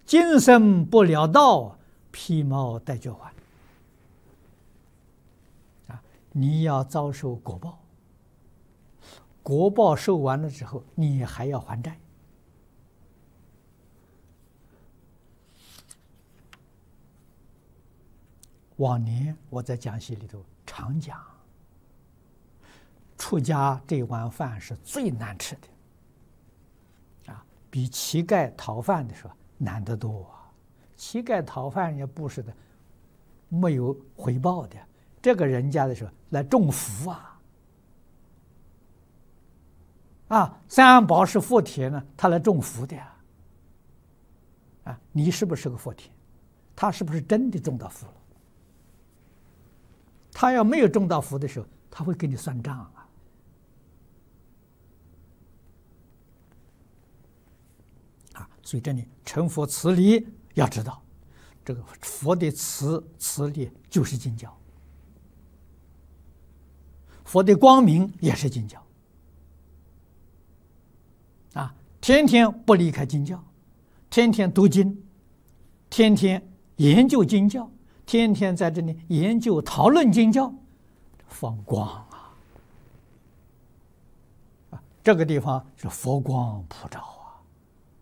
今生不了道，披毛戴角还。你要遭受果报，果报受完了之后，你还要还债。往年我在讲习里头常讲，出家这碗饭是最难吃的，比乞丐讨饭的时候难得多啊！乞丐讨饭也不是的，没有回报的，这个人家的时候来种福三宝是福田呢，他来种福的你是不是个福田？他是不是真的种到福了？他要没有种到福的时候，他会给你算账所以这里成佛慈礼要知道，这个佛的慈礼就是经教，佛的光明也是经教天天不离开经教，天天读经，天天研究经教，天天在这里研究讨论经教，放光这个地方是佛光普照。